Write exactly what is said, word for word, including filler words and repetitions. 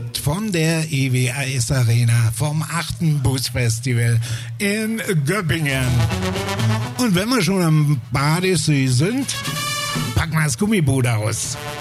direkt von der E W A S Arena vom achten Busfestival in Göppingen. Und wenn wir schon am Badesee sind, packen wir das Gummiboot aus.